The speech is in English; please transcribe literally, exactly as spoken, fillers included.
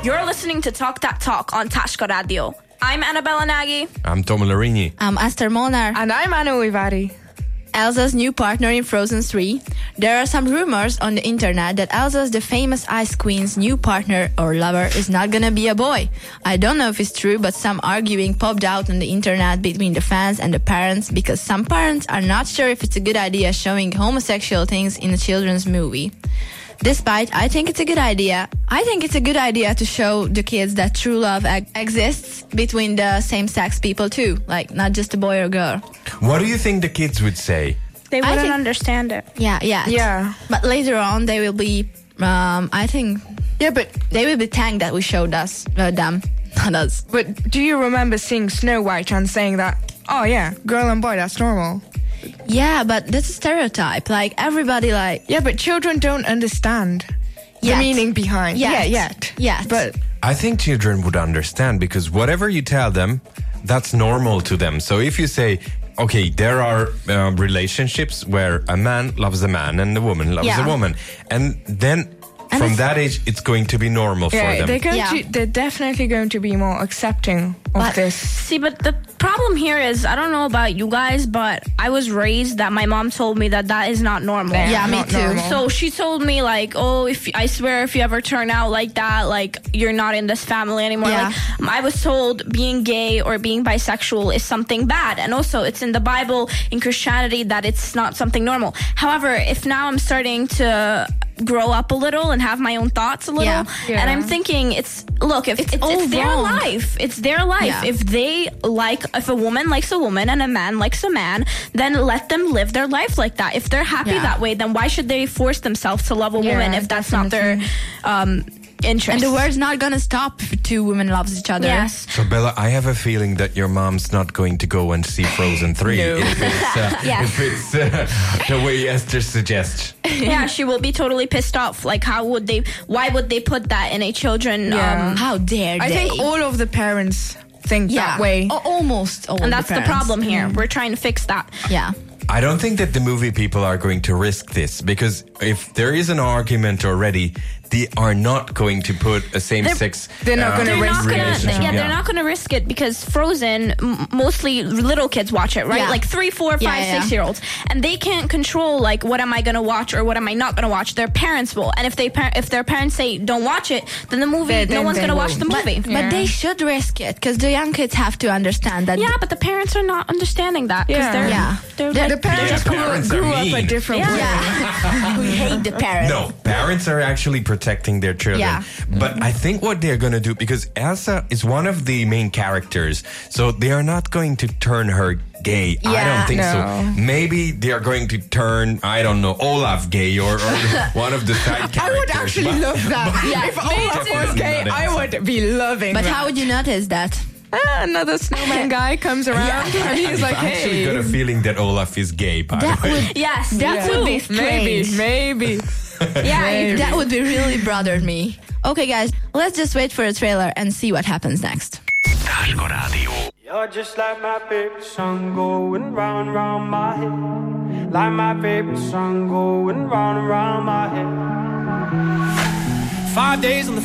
You're listening to Talk That Talk on Tashka Radio. I'm Annabella Nagy. I'm Tom Larini. I'm Esther Molnar. And I'm Anna Uivari. Elsa's new partner in Frozen three. There are some rumors on the internet that Elsa's the famous Ice Queen's new partner or lover is not gonna be a boy. I don't know if it's true, but some arguing popped out on the internet between the fans and the parents because some parents are not sure if it's a good idea showing homosexual things in a children's movie. Despite, I think it's a good idea. I think it's a good idea to show the kids that true love ag- exists between the same-sex people too, like not just a boy or girl. What do you think the kids would say? They I wouldn't think- understand it. Yeah, yeah. Yeah. But later on, they will be, um, I think, Yeah, but they will be thanked that we showed us, uh, them, not us. but do you remember seeing Snow White and saying that, oh yeah, girl and boy, that's normal? Yeah, but that's a stereotype. Like, everybody, like, Yeah, but children don't understand the Yet. meaning behind. Yet. Yeah, yet. Yet. But I think children would understand because whatever you tell them, that's normal to them. So if you say, okay, there are uh, relationships where a man loves a man and a woman loves Yeah. a woman. And then And from it's- that age, it's going to be normal for yeah, them. they're going Yeah. to, they're definitely going to be more accepting of But- this. See, but the problem here is, I don't know about you guys, but I was raised that my mom told me that that is not normal. Yeah, Yeah, me not too. normal. So she told me, like, oh, if I swear if you ever turn out like that, like, you're not in this family anymore. Yeah. Like, I was told being gay or being bisexual is something bad. And also, it's in the Bible, in Christianity, that it's not something normal. However, if now I'm starting to grow up a little and have my own thoughts a little, Yeah. Yeah. and I'm thinking, it's, look, if It's it's, all it's their wrong. life, it's their life. Yeah. If they like, if a woman likes a woman and a man likes a man, then let them live their life like that. If they're happy Yeah. that way, then why should they force themselves to love a Yeah, woman if that's not their um, interest? And the world's not gonna stop if two women loves each other. Yes. So Bella, I have a feeling that your mom's not going to go and see Frozen three No. if it's, uh, Yes. if it's uh, the way Esther suggests. Yeah, she will be totally pissed off. Like, how would they, why would they put that in a children, Yeah. um, How dare I they? think all of the parents think yeah. that way. Al- almost all and the that's the parents. problem here. We're trying to fix that. Yeah. I don't think that the movie people are going to risk this because if there is an argument already, they are not going to put a same-sex They're not gonna They're risk not gonna, relationship. yeah, they're not gonna risk it because Frozen, m- mostly little kids watch it, right? Yeah. Like three, four, five, Yeah, yeah. six year olds, and they can't control like what am I gonna watch or what am I not gonna watch. Their parents will, and if they par- if their parents say don't watch it, then the movie, Then- no then one's they gonna watch will. the movie. But, but they should risk it because the young kids have to understand that. yeah, but the parents are not understanding that because Yeah. they're, Yeah. they're, They're- like, The parents Yeah, grew, parents are grew up a mean. different Yeah. way. Yeah. We hate the parents. No, parents are actually protecting their children. Yeah. But I think what they're going to do, because Elsa is one of the main characters, so they are not going to turn her gay. I Yeah. don't think No. so. Maybe they are going to turn, I don't know, Olaf gay or, or one of the side characters. I would actually But- love that. Yeah, if me Olaf too. was gay, Not I Elsa. would be loving But that. how would you notice that? Ah, another snowman guy comes around and he's I've like, actually hey. got a feeling that Olaf is gay, by That the way. would yes, That me would too. be strange. Maybe, maybe. Yeah, you- That would be really bothered me. Okay, guys, let's just wait for the trailer and see what happens next. Tashka Radio. You're just like my favorite song going round and round my head. Like my favorite song going round and round my head. Five days on the